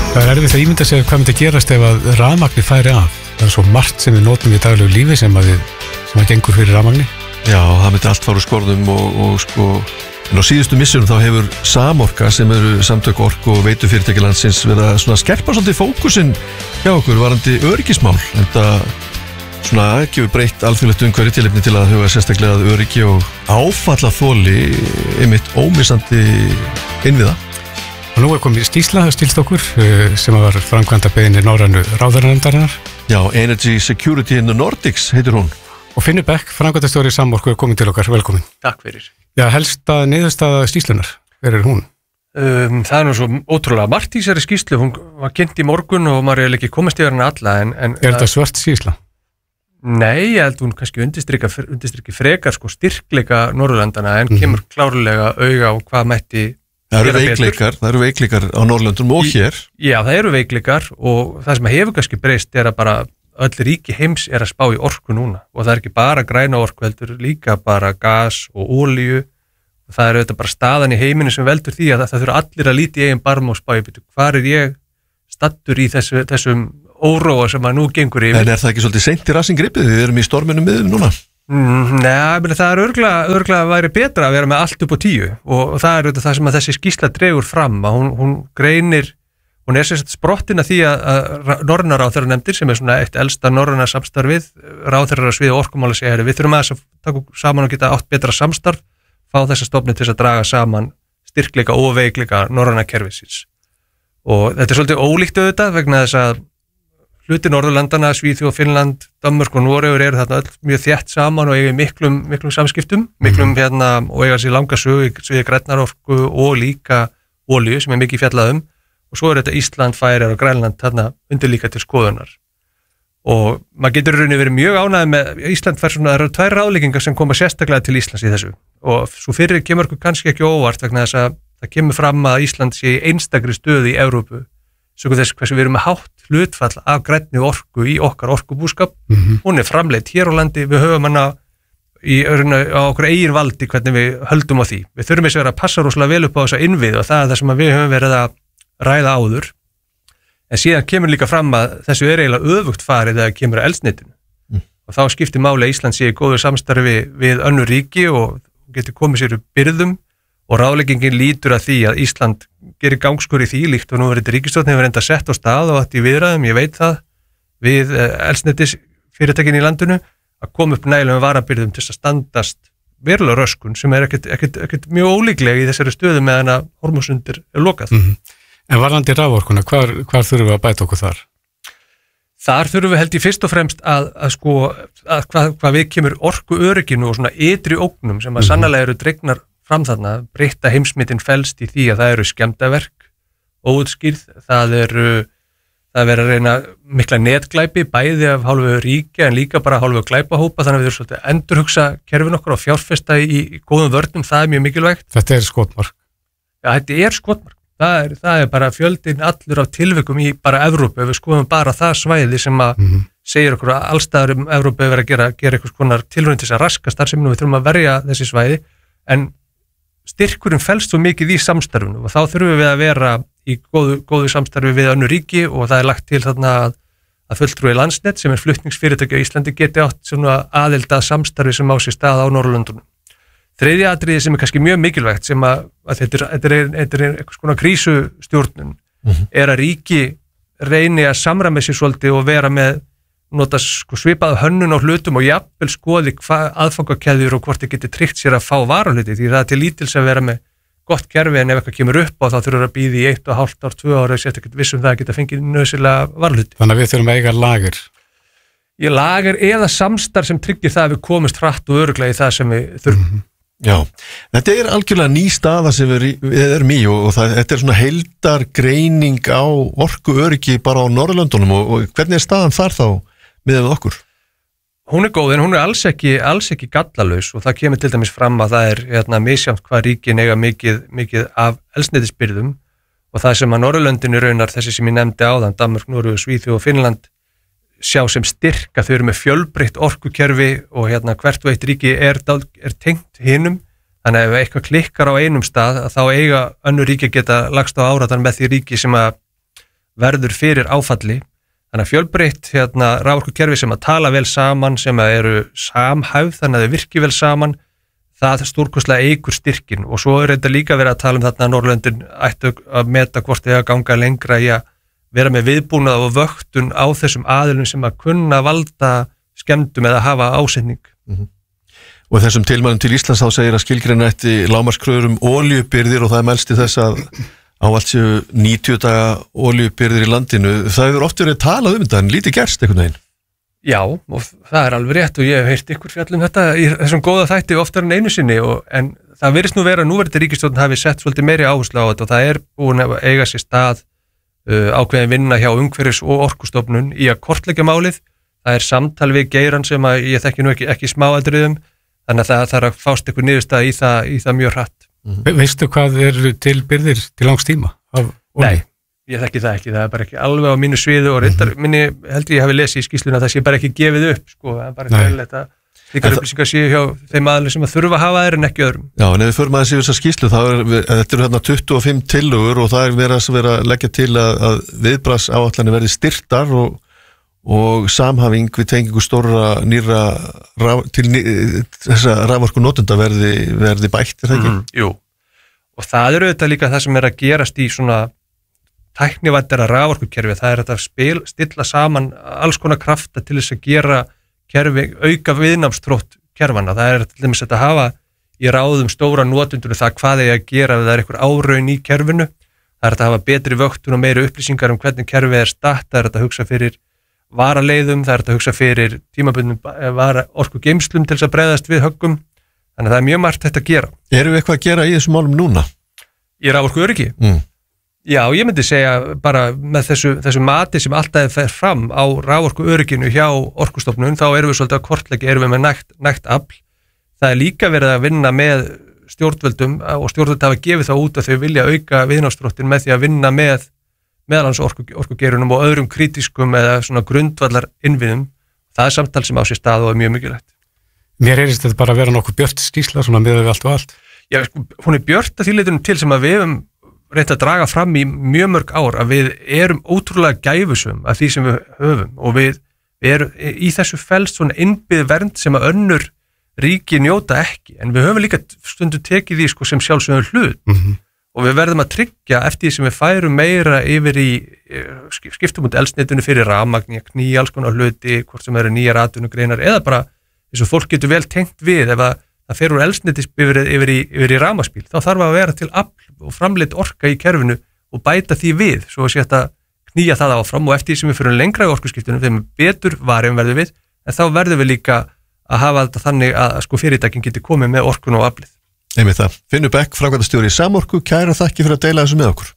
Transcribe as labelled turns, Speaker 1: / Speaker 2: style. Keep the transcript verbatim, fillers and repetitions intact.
Speaker 1: Það er erfitt að ímynda sig hvað myndi gerast ef að rafmagni færi af. Það er svo margt sem við notum í daglegu lífi sem að við, sem að gengur fyrir rafmagni.
Speaker 2: Já, það myndi allt fara úr skorðum og, og sko, en á síðustu missurum þá hefur Samorka sem eru samtök orku og veitufyrirtæki landsins verið að svona skerpa svolítið fókusinn hjá okkur varandi öryggismál, en það svona gefur breytt alþjóðlegt umhverfi tilefni til að huga sérstaklega að öryggi og áfallaþoli einmitt ómissandi innviða.
Speaker 1: Og nú er komið skýrsla stilst okkur sem var framkvæmda beiðni norrænu ráðherranefndarinnar.
Speaker 2: Já, Energy Security in the Nordics heitir hún. Og
Speaker 1: Finnur Beck, framkvæmdastjóri Samorku, er komin til okkar. Velkomin.
Speaker 3: Takk fyrir.
Speaker 1: Já, helsta niðurstaða skýrslunar. Hver er hún?
Speaker 3: Um, það er nú svo ótrúlega margt í þessari skýrslu. Hún var kynnt í morgun og maður er ekki komast yfir hana alla. En, en,
Speaker 1: er þetta svört skýrsla?
Speaker 3: Nei, ég held hún kannski undirstriki frekar sko styrkleika Norðurlandana en mm-hmm. kemur klárlega auga á hvað mætti.
Speaker 2: Það eru veikleikar, það eru veikleikar á Norðurlöndum og hér.
Speaker 3: Já, það eru veikleikar og það sem hefur kannski breyst er að bara öll ríki heims er að spá í orku núna og það er ekki bara græna orku, heldur líka bara gas og olíu. Það er auðvitað bara staðan í heiminu sem veldur því að það þurfa allir að líti í eigin barm og spá í byrju. Hvar er ég stattur í þessu, þessum óróa sem að nú gengur yfir?
Speaker 2: En er það ekki svolítið seint í rassinn gripið? Við erum í storminum miðum núna.
Speaker 3: Mm, Nei, það er örgulega, örgulega að væri betra að vera með allt upp á tíu og það er auðvitað það sem að þessi skýrsla dregur fram að hún, hún greinir, hún er sérst sprottin að því að, að norræna ráðherranefndir sem er svona eitt elsta norræna samstarfið, ráðherrar svið og orkumála segja, við þurfum að taka saman og geta átt betra samstarf, fá þessa stofni til að draga saman styrkleika og veikleika norræna kerfisins og þetta er svolítið ólíkt auðvitað vegna þess að hluti Norðurlandana, Svíþjóð, Finnland, Danmörk og Noregur eru þarna öll mjög þétt saman og eiga miklum, miklum samskiptum, miklum hérna og eiga sér langa sögu, sögu grænarorku og líka olíu sem er mikið fjallað um og svo er þetta Ísland, Færeyjar og Grænland þarna undir líka til skoðunar. Og maður getur rauninni verið mjög ánægð með Ísland fær svona, það eru tvær ráðleggingar sem koma sérstaklega til Íslands í þessu og svo fyrir kemur okkur kannski ekki óvart vegna þess að það kemur fram að Ísland sé í einstakri stöðu í Evrópu sögur þess hversu við erum með hátt hlutfall af grænni orku í okkar orkubúskap. Mm-hmm. Hún er framleidd hér á landi, við höfum hana í, á okkur eigin valdi hvernig við höldum á því. Við þurfum þess að vera að passa rosalega vel upp á þessa innviði og það er það sem við höfum verið að ræða áður. En síðan kemur líka fram að þessu er eiginlega öfugt farið þegar kemur að eldsneytinu. Mm. Og þá skiptir máli að Ísland sé í góðu samstarfi við önnur ríki og getur komið sér upp byrðum og ráðleggingin lítur að því að Ísland gerir gangskur í því líkt og nú verið ríkisstjórnin hefur enda sett á stað og þetta í viðræðum, ég veit það, við eldsneytis fyrirtækin í landinu að koma upp nægilegum varabyrðum til að standast verulega röskun sem er ekkert, ekkert, ekkert mjög ólíklega í þessari stöðu meðan að Hormúsundir er lokað.
Speaker 1: Mm-hmm. En varðandi raforkuna, hvar, hvar þurfum við að bæta okkur þar?
Speaker 3: Þar þurfum við held ég fyrst og fremst að, að sko, að hvað, hvað við kemur orku örygginu og svona ytri ógnum sem að mm-hmm. sannarlega eru dregnar fram þarna, breytta heimsmyndin felst í því að það eru skemmdaverk, óútskýrð, það eru, það verður að reyna mikla netglæpi, bæði af hálfu ríkja en líka bara hálfu glæpahópa, þannig að við erum svolítið að endurhugsa kerfin okkur og fjárfesta í, í góðum vörnum, það er mjög mikilvægt.
Speaker 1: Þetta er skotmark.
Speaker 3: Já, þetta er skotmark. Það er, það er bara fjöldin allur af tilvikum í bara Evrópu, ef við skoðum bara það svæði sem að mm-hmm. segir okkur að allstaðar um Evrópu er verið að gera, gera eitthvað konar tilraun til þess að raska starfseminni og við þurfum að verja þessi svæði, en styrkurinn felst svo mikið í samstarfinu og þá þurfum við að vera í góðu, góðu samstarfi við önnur ríki og það er lagt til þarna að, að fulltrúi Landsnet sem er flutningsfyrirtæki á Íslandi geti átt svona aðild að samstarfi sem á sér stað á Norðurlöndunum. Þriðja atriði sem er kannski mjög mikilvægt sem að, að þetta er, þetta er, þetta er eitthvað svona krísustjórnun mm-hmm. er að ríki reyni að samræma sér svolítið og vera með nota sko, svipað hönnun á hlutum og jafnvel skoði hvað aðfangakeðjur og hvort þið geti tryggt sér að fá varahluti því það er til lítils að vera með gott kerfi en ef eitthvað kemur upp og þá þurfur að býða í eitt og hálft ár, tvö ára og sér ekkert vissum það að geta fengið nöðsilega varahluti.
Speaker 1: Þannig að við þurfum að eiga lager.
Speaker 3: Í lager eða samstarf sem tryggir það að við komumst hratt og örugglega í það sem við þurfum.
Speaker 2: Mm-hmm. Já, þetta er algjörlega ný staða sem við, við erum í og, og það, þetta er svona heildar greining á orku öryggi bara á Norðurlöndunum og, og hvernig er staðan þar þá miðað við okkur?
Speaker 3: Hún er góð en hún er alls ekki, alls ekki gallalaus og það kemur til dæmis fram að það er hérna, misjafnt hvað ríkin eiga mikið, mikið af eldsneytisbirgðum og það sem að Norðurlöndinu raunar þessi sem ég nefndi áðan, Danmörk, Noregur, Svíþjóð og Finnland sjá sem styrk að þau eru með fjölbreytt orkukerfi og hérna hvert og eitt ríki er, er tengt hinum þannig að ef eitthvað klikkar á einum stað þá eiga önnur ríki geta lagst á áratan með því ríki sem að verður fyrir áfalli. Þannig að fjölbreytt hérna, raforkukerfi sem að tala vel saman, sem að eru samhæfð, þannig að þau virki vel saman, það stórkostlega eykur styrkin og svo er þetta líka verið að tala um þarna að Norðurlöndin ættu að meta hvort þau að ganga lengra í að vera með viðbúnað og vöktun á þessum aðilum sem að kunna valda skemmdum eða hafa ásetning.
Speaker 2: Mm-hmm. Og þessum tilmælum til Íslands þá segir að skilgreina ætti lágmarkskröfur um olíubirgðir og það er mælst í þess að ávallt séu níutíu daga olíubirgðir í landinu. Það hefur oft verið talað um þetta en lítið gerst einhvern veginn.
Speaker 3: Já, og það er alveg rétt og ég hef heyrt ykkur fjallum þetta í þessum góða þætti oftar en einu sinni og, en það virðist nú vera að núverandi ríkisstjórn hafi sett svolítið meiri áherslu á þetta og það er búin að eiga sér stað uh, ákveðin vinna hjá umhverfis- og orkustofnun í að kortleggja málið. Það er samtal við geiran sem að ég þekki nú ekki, ekki smáatriðum, þannig að það þarf að fást ykkur niðurstað í það, í það mjög hratt.
Speaker 1: Mm-hmm. Veistu hvað eru til birgðir til langs tíma?
Speaker 3: Nei. Ég þekki það ekki, það er bara ekki alveg á mínu sviðu og reyndar, minni held ég hafi lesið í skýsluna að það sé bara ekki gefið upp, sko, það er bara ekki eðlilegt að slíkar upplýsingar séu hjá þeim aðlum sem að þurfa að hafa þeir en ekki öðrum. Já, en ef við förum aðeins yfir þessa skýslu, þá er, þetta eru hérna tuttugu og fimm tillögur og það er verið að vera að leggja til að, að viðbragðsáætlanir verði styrktar og, og samhæfing við tengingu stóra nýra raf, til ný, þessa raforku notenda verði, verði bætt, er það ekki? Mm, jú, og það eru þetta líka það sem er að gerast í svona tæknivættara raforkukerfi, það er að spil, stilla saman alls konar krafta til þess að gera kerfi, auka viðnámstrótt kerfana, það er til dæmis að hafa í ráðum stóra notendunum það hvað er að gera ef það er einhver áraun í kerfinu, það er að hafa betri vöktun og meiri upplýsingar um hvernig kerfið er statt, það er að hugsa fyrir varaleiðum, það er að hugsa fyrir tímabundnum vara, orku geymslum til þess að bregðast við höggum, þannig að það er mjög margt þetta að gera.
Speaker 2: Erum við eitthvað að gera í þessum málum núna?
Speaker 3: Í raforku öryggi?
Speaker 2: Mm.
Speaker 3: Já, ég myndi segja bara með þessu, þessu mati sem alltaf fer fram á raforku örygginu hjá orkustofnun, þá erum við svolítið að kortleggja, erum við með nægt, nægt afl. Það er líka verið að vinna með stjórnvöldum og stjórnvöld hafa gefið þá út að þau vilja auka viðnámsþróttin með því að vinna með meðalans orku, orkugeirunum og öðrum kritískum eða svona grundvallar innviðum. Það er samtal sem á sér stað og er mjög mikilvægt.
Speaker 1: Mér heyrist þetta bara að vera nokkuð björt skýrsla svona miðað við allt og allt.
Speaker 3: Já, sko, hún er björt að því leitunum til sem að við hefum reynt að draga fram í mjög mörg ár að við erum ótrúlega gæfusum af því sem við höfum og við, við erum í þessu felst svona innbyggð vernd sem að önnur ríki njóta ekki en við höfum líka stundu tekið því sko sem sjálfsögum hlut
Speaker 1: mm-hmm.
Speaker 3: og við verðum að tryggja eftir því sem við færum meira yfir í skiptum út eldsneytinu fyrir rafmagn, knýja alls konar hluti, hvort sem eru nýjar atvinnugreinar eða bara eins og fólk getur vel tengt við ef að það fer úr eldsneytis yfir, yfir í, yfir í rafmagnsbíl, þá þarf að vera til afl og framleitt orka í kerfinu og bæta því við, svo að sé að knýja það áfram og eftir því sem við fyrir lengra í orkuskiptunum, þeim betur varum verður við, en þá verður við líka að hafa þetta þannig að sko fyrirtækin geti komið með orkun og aflið.
Speaker 2: Einmitt það. Finnur Beck, framkvæmdastjóri í Samorku, kæra þakki fyrir að deila þessu með okkur.